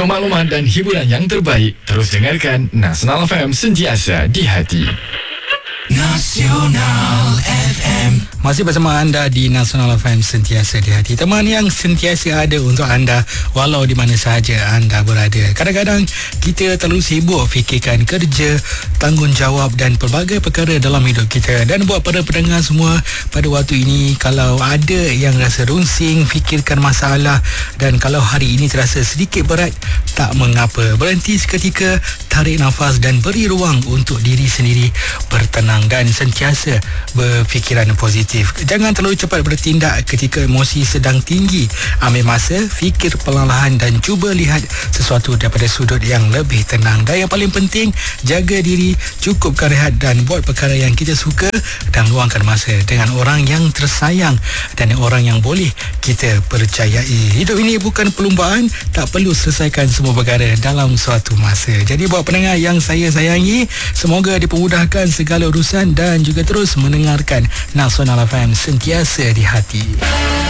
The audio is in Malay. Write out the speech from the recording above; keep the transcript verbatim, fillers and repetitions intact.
Untuk maklumat dan hiburan yang terbaik, terus dengarkan Nasional F M, sentiasa di hati. Nasional F M. Masih bersama anda di Nasional F M, sentiasa di hati. Teman yang sentiasa ada untuk anda walau di mana sahaja anda berada. Kadang-kadang kita terlalu sibuk fikirkan kerja, tanggungjawab dan pelbagai perkara dalam hidup kita. Dan buat para pendengar semua, pada waktu ini kalau ada yang rasa runsing, fikirkan masalah, dan kalau hari ini terasa sedikit berat, tak mengapa. Berhenti seketika, tarik nafas dan beri ruang untuk diri sendiri bertenang dan sentiasa berfikiran positif. Jangan terlalu cepat bertindak ketika emosi sedang tinggi. Ambil masa, fikir perlahan-lahan dan cuba lihat sesuatu daripada sudut yang lebih tenang. Dan yang paling penting, jaga diri, cukupkan rehat dan buat perkara yang kita suka dan luangkan masa dengan orang yang tersayang dan orang yang boleh kita percayai. Hidup ini bukan perlumbaan, tak perlu selesaikan semua perkara dalam suatu masa. Jadi buat pendengar yang saya sayangi, semoga dipermudahkan segala urusan dan juga terus mendengarkan Nasional F M, sentiasa di hati.